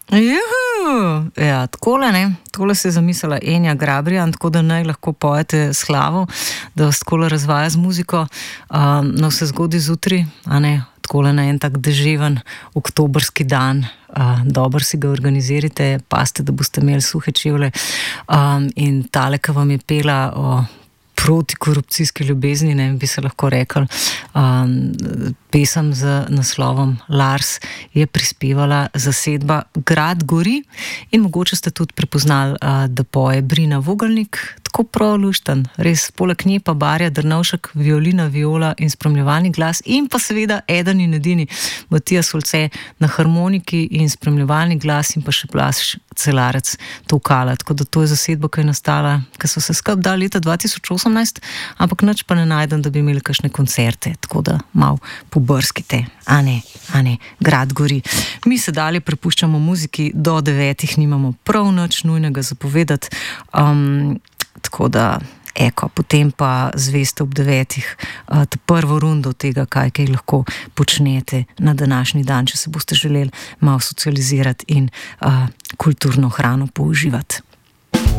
Juhu! Ja, takole ne, tole se je zamislila Enja Grabrijan, tako da naj lahko pojete slavo, da vas takole razvaja z muziko, na vse zgodaj zjutraj, a ne, takole na en tak deževen oktobrski dan, dobro si ga organizirajte, pazite, da boste imeli suhe čevlje, in tale, ki vam je pela o protikorupcijski ljubezni, ne bi se lahko rekli, pesem z naslovom Lars je prispevala zasedba Grad gori in mogoče ste tudi prepoznali, da poje Brina Vogelnik, tako prav lušten, res poleg nje pa Barja Drnovšek, violina, viola in spremljevalni glas in pa seveda eden in edini Matijas Olce na harmoniki in spremljevalni glas in pa še Blaž Celarec tolkala, tako da to je zasedba, ki je nastala, ki so se skupaj dali leta 2018, ampak nič pa ne najdem, da bi imeli kakšne koncerte, tako da malo pobrskite, a ne, Grad gori. Mi se dalje prepuščamo muziki, do 9 nimamo prav nič nujnega zapovedati, tako da, potem pa zveste ob 9 to prvo rundo tega, kaj lahko počnete na današnji dan, če se boste želeli malo socializirati in kulturno hrano použivati.